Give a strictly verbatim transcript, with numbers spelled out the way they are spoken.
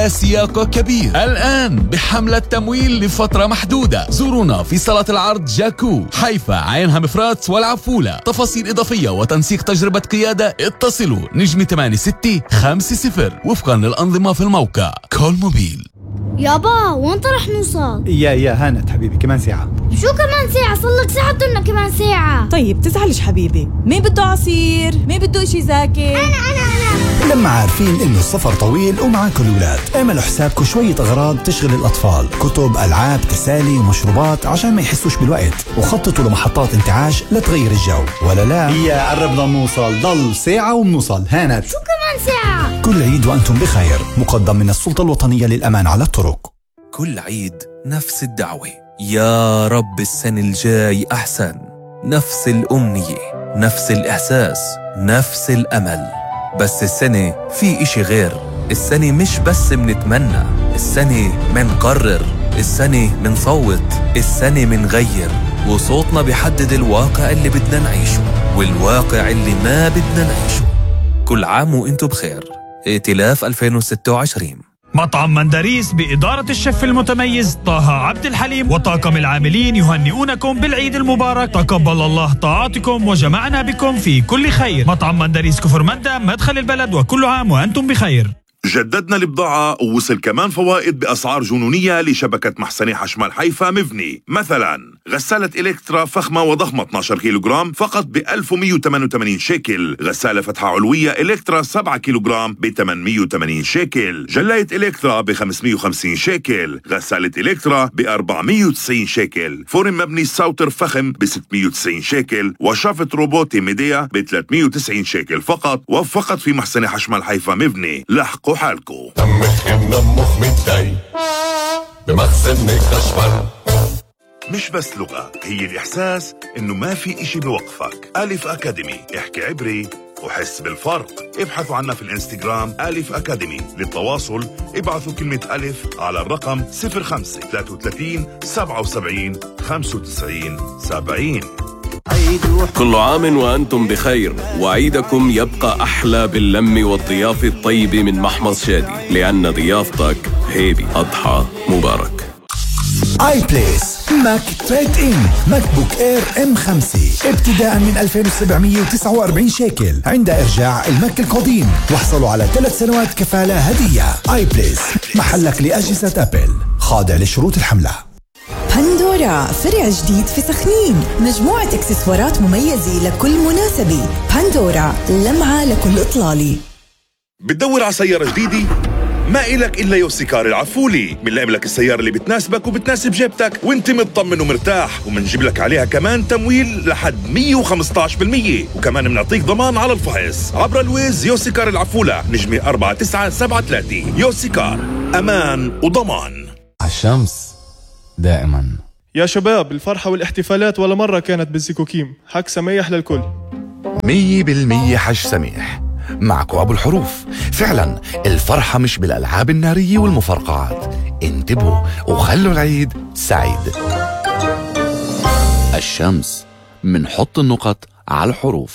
سياق كبير الآن بحملة تمويل لفترة محدودة. زورونا في صالة العرض جاكو حيفا عين همفرات والعفولة. تفاصيل إضافية وتنسيق تجربة قيادة اتصلوا نجم ثمانية ستة خمسة صفر وفقا للأنظمة في الموقع كول موبيل. يابا وين رح نوصل؟ يا يا هانت حبيبي كمان ساعة. شو كمان ساعة؟ صار لك ساعة بدنا كمان ساعة. طيب تزعلش حبيبي، مين بده عصير؟ مين بده اشي زاكي؟ أنا أنا أنا لما عارفين إنه السفر طويل ومعاكم الأولاد، اعملوا حسابكم شوية أغراض تشغل الأطفال، كتب، ألعاب، تسالي ومشروبات عشان ما يحسوش بالوقت، وخططوا لمحطات انتعاش لتغير الجو. ولا لا؟ يا قربنا نوصل، ضل ساعة وبنوصل. هانت شو كمان ساعة؟ كل عيد وأنتم بخير، مقدم من السلطة الوطنية للأمان على الطرق. كل عيد نفس الدعوة، يا رب السنة الجاي أحسن. نفس الأمنية، نفس الإحساس، نفس الأمل. بس السنة في إشي غير. السنة مش بس منتمنى، السنة منقرر، السنة منصوت، السنة منغير. وصوتنا بيحدد الواقع اللي بدنا نعيشه والواقع اللي ما بدنا نعيشه. كل عام وإنتو بخير. ائتلاف ألفين وستة وعشرين. مطعم مندريس بإدارة الشيف المتميز طه عبد الحليم وطاقم العاملين يهنئونكم بالعيد المبارك. تقبل الله طاعاتكم وجمعنا بكم في كل خير. مطعم مندريس كفر مندى مدخل البلد، وكل عام وأنتم بخير. جددنا البضاعة ووصل كمان فوائد بأسعار جنونية لشبكة محسني حشمال حيفا مفني. مثلا غسالة إلكترا فخمة وضخمة اثني عشر كيلوغرام فقط ب ألف ومئة وثمانية وثمانين شيكل. غسالة فتحة علوية إلكترا سبعة كيلوغرام ب ثمانمئة وثمانين شيكل. جلاية إلكترا ب خمسمئة وخمسين شيكل. غسالة إلكترا ب أربعمئة وتسعين شيكل. فرن مبني ساوتر فخم ب ستمئة وتسعين شيكل. وشافة روبوتي ميديا ب ثلاثمئة وتسعين شيكل فقط، وفقط في محسني حشمال حيفا مبني. لحقوا حالكم. بمخزن خشمال. مش بس لغة، هي الإحساس إنه ما في إشي بوقفك. ألف أكاديمي، احكي عبري وحس بالفرق. ابحثوا عنا في الانستغرام ألف أكاديمي. للتواصل ابعثوا كلمة ألف على الرقم صفر خمسة ثلاثة وثلاثين سبعة وسبعين خمسة وتسعين سبعين. كل عام وأنتم بخير، وعيدكم يبقى أحلى باللم والضيافة الطيبة من محمص شادي، لأن ضيافتك هيدي. أضحى مبارك. آي بليس ماك تريد إن ماك بوك إير إم خمسة ابتداء من ألفين وسبعمئة وتسعة وأربعين شيكل عند إرجاع الماك القديم، واحصلوا على ثلاث سنوات كفالة هدية. آي بليس محلك لأجهزة أبل، خاضع لشروط الحملة. بندورا فرع جديد في سخنين، مجموعة اكسسوارات مميزة لكل مناسبة. بندورا لمعة لكل إطلالي. بتدور على سيارة جديدة؟ ما إلك إلا يوسيكار العفولي. بنلاقي لك السيارة اللي بتناسبك وبتناسب جيبتك وانت مطمن ومرتاح، ومنجيب لك عليها كمان تمويل لحد مئة وخمسة عشر بالمئة، وكمان بنعطيك ضمان على الفحص عبر الويز. يوسيكار العفولة نجمة أربعة تسعة سبعة ثلاثة. يوسيكار، أمان وضمان. الشمس دائما. يا شباب، الفرحة والاحتفالات ولا مرة كانت بالزيكوكيم. حق سميح للكل. مية بالمية حج سميح معكم أبو الحروف. فعلا الفرحة مش بالألعاب النارية والمفرقعات. انتبهوا وخلوا العيد سعيد. الشمس، منحط النقط على الحروف.